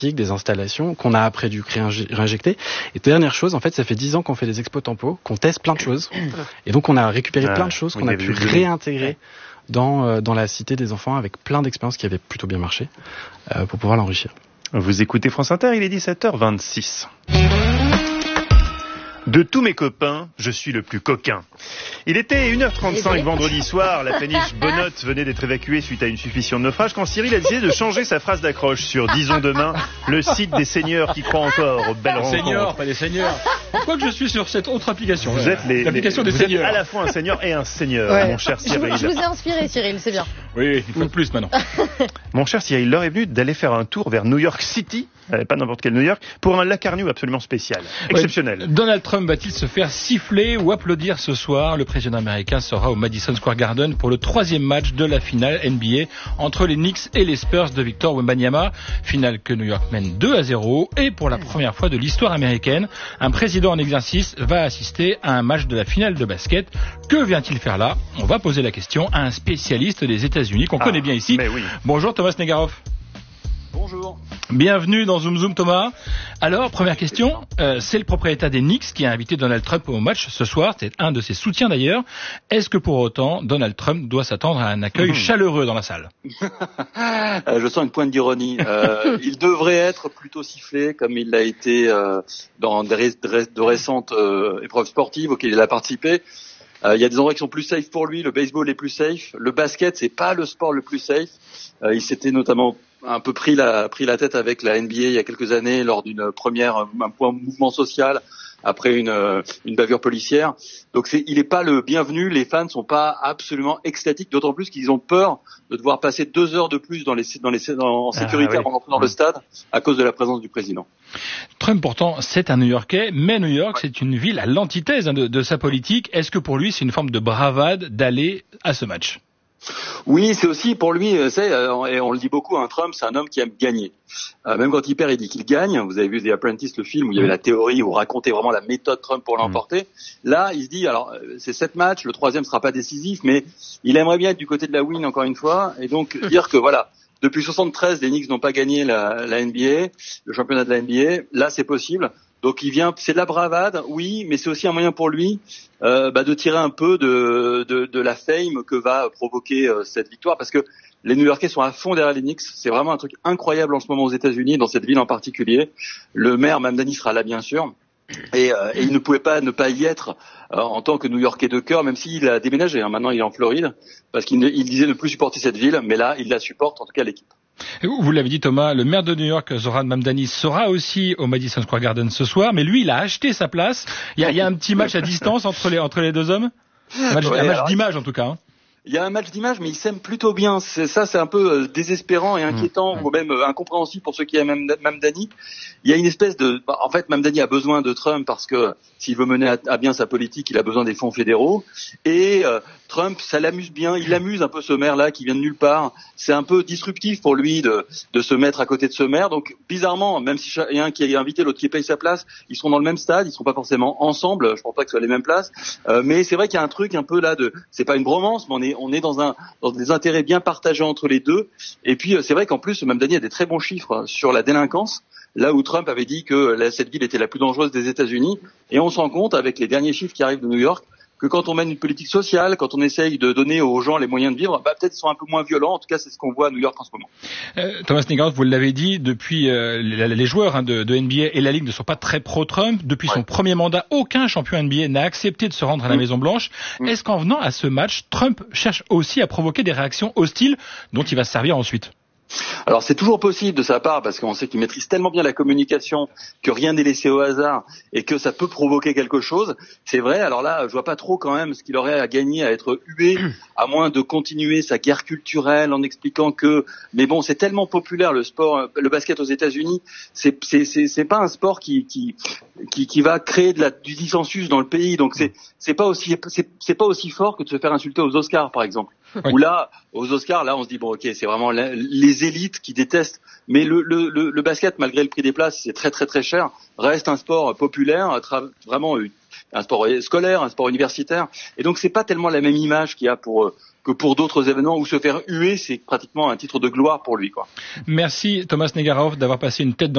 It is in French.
des installations qu'on a après dû réinjecter. Et dernière chose, en fait, ça fait 10 ans qu'on fait des expos tempo, qu'on teste plein de choses. Et donc, on a récupéré plein de choses qu'on a pu réintégrer dans la Cité des enfants avec plein d'expériences qui avaient plutôt bien marché pour pouvoir l'enrichir. Vous écoutez France Inter, il est 17h26. De tous mes copains, je suis le plus coquin. Il était 1h35 vendredi soir, la péniche Bonnotte venait d'être évacuée suite à une suspicion de naufrage quand Cyril a décidé de changer sa phrase d'accroche sur Disons demain, le site des seigneurs qui croient encore aux belles rencontres. Seigneurs, pas des seigneurs. Pourquoi que je suis sur cette autre application? Vous êtes l'application des seigneurs. Êtes à la fois un seigneur et un seigneur, mon cher Cyril. Je vous ai inspiré, Cyril, c'est bien. Oui, il faut plus maintenant. Mon cher Cyril, l'heure est venue d'aller faire un tour vers New York City, pas n'importe quel New York, pour un Lacarniou absolument spécial, exceptionnel. Donald Trump va-t-il se faire siffler ou applaudir ce soir? Le président américain sera au Madison Square Garden pour le 3e match de la finale NBA entre les Knicks et les Spurs de Victor Wembanyama. Finale que New York mène 2-0 et pour la première fois de l'histoire américaine, un président en exercice va assister à un match de la finale de basket. Que vient-il faire là? On va poser la question à un spécialiste des États-Unis qu'on connaît bien ici. Oui. Bonjour Thomas Negaroff. Bonjour. Bienvenue dans Zoom Zoom Thomas. Alors, première question, c'est le propriétaire des Knicks qui a invité Donald Trump au match ce soir, c'est un de ses soutiens d'ailleurs. Est-ce que pour autant, Donald Trump doit s'attendre à un accueil chaleureux dans la salle? Je sens une pointe d'ironie. Il devrait être plutôt sifflé comme il l'a été dans de récentes épreuves sportives auxquelles il a participé. Il y a des endroits qui sont plus safe pour lui, le baseball est plus safe, le basket c'est pas le sport le plus safe. Il s'était notamment un peu pris la tête avec la NBA il y a quelques années lors d'un mouvement social après une bavure policière. Donc il est pas le bienvenu, les fans sont pas absolument extatiques, d'autant plus qu'ils ont peur de devoir passer 2 heures de plus en sécurité avant d'entrer dans le stade à cause de la présence du président. Trump pourtant c'est un New-Yorkais, mais New York c'est une ville à l'antithèse de sa politique. Est-ce que pour lui c'est une forme de bravade d'aller à ce match? Oui, c'est aussi pour lui, et on le dit beaucoup, Trump, c'est un homme qui aime gagner. Même quand il perd, il dit qu'il gagne. Vous avez vu The Apprentice, le film où il y avait la théorie où on racontait vraiment la méthode Trump pour l'emporter. Là, il se dit, alors c'est 7 matchs, le 3e sera pas décisif, mais il aimerait bien être du côté de la win encore une fois, et donc dire que voilà. Depuis 73, les Knicks n'ont pas gagné la NBA, le championnat de la NBA. Là, c'est possible. Donc c'est de la bravade, oui, mais c'est aussi un moyen pour lui de tirer un peu de la fame que va provoquer cette victoire, parce que les New-Yorkais sont à fond derrière les Knicks. C'est vraiment un truc incroyable en ce moment aux États-Unis, dans cette ville en particulier. Le maire Mamdani sera là, bien sûr. Et il ne pouvait pas ne pas y être en tant que New-Yorkais de cœur, même s'il a déménagé. Maintenant, il est en Floride, parce qu'il disait ne plus supporter cette ville, mais là, il la supporte, en tout cas l'équipe. Vous l'avez dit Thomas, le maire de New York, Zoran Mamdani, sera aussi au Madison Square Garden ce soir, mais lui, il a acheté sa place. Il y a un petit match à distance entre les deux hommes. Un match d'image en tout cas. Il y a un match d'image, mais ils s'aiment plutôt bien. C'est un peu désespérant et inquiétant, ou même incompréhensible pour ceux qui aiment Mamdani. Il y a une espèce en fait, Mamdani a besoin de Trump parce que s'il veut mener à bien sa politique, il a besoin des fonds fédéraux. Et Trump, ça l'amuse bien. Il amuse un peu ce maire-là qui vient de nulle part. C'est un peu disruptif pour lui de se mettre à côté de ce maire. Donc, bizarrement, même si il y a un qui est invité, l'autre qui paye sa place, ils seront dans le même stade. Ils seront pas forcément ensemble. Je pense pas que ce soit les mêmes places. Mais c'est vrai qu'il y a un truc un peu là c'est pas une bromance, mais on est dans des intérêts bien partagés entre les deux. Et puis, c'est vrai qu'en plus, Mamdani a des très bons chiffres sur la délinquance. Là où Trump avait dit que cette ville était la plus dangereuse des États-Unis. Et on se rend compte, avec les derniers chiffres qui arrivent de New York, que quand on mène une politique sociale, quand on essaye de donner aux gens les moyens de vivre, peut-être ils sont un peu moins violents. En tout cas, c'est ce qu'on voit à New York en ce moment. Thomas Negaroff, vous l'avez dit, depuis les joueurs de NBA et la Ligue ne sont pas très pro-Trump. Depuis son premier mandat, aucun champion NBA n'a accepté de se rendre à la Maison-Blanche. Est-ce qu'en venant à ce match, Trump cherche aussi à provoquer des réactions hostiles dont il va se servir ensuite? Alors c'est toujours possible de sa part, parce qu'on sait qu'il maîtrise tellement bien la communication que rien n'est laissé au hasard et que ça peut provoquer quelque chose. C'est vrai, alors là je vois pas trop quand même ce qu'il aurait à gagner à être hué, à moins de continuer sa guerre culturelle en expliquant que, mais bon, c'est tellement populaire le sport, le basket aux États-Unis, c'est pas un sport qui va créer du dissensus dans le pays. Donc c'est pas aussi fort que de se faire insulter aux Oscars par exemple. Oui. Où là, aux Oscars, là, on se dit bon, ok, c'est vraiment les élites qui détestent. Mais le basket, malgré le prix des places, c'est très très très cher, reste un sport populaire, vraiment un sport scolaire, un sport universitaire. Et donc c'est pas tellement la même image qu'il y a que pour d'autres événements où se faire huer, c'est pratiquement un titre de gloire pour lui, quoi. Merci Thomas Negaroff d'avoir passé une tête